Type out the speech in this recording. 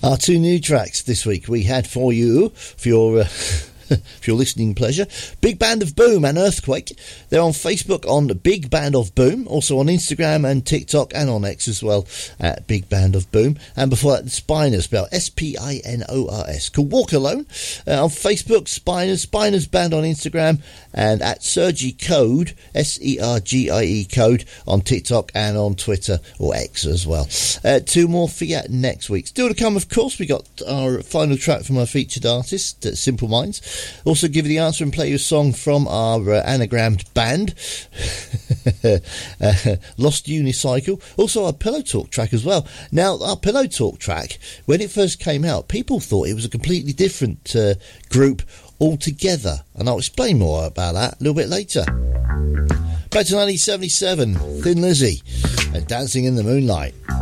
Our two new tracks this week we had for you, for your for your listening pleasure. Big Band of Boom and Earthquake. They're on Facebook on Big Band of Boom, also on Instagram and TikTok and on X as well at Big Band of Boom. And before that, Spinors, spelled Spinors, called Walk Alone on Facebook, Spinors Band on Instagram, and at Sergie Code, Sergie Code on TikTok and on Twitter or X as well. Two more for you next week. Still to come, of course, we got our final track from our featured artist, Simple Minds. Also give you the answer and play your song from our anagrammed band, Lost Unicycle. Also our Pillow Talk track as well. Now, our Pillow Talk track, when it first came out, people thought it was a completely different group altogether, and I'll explain more about that a little bit later. Back to 1977, Thin Lizzy and Dancing in the Moonlight.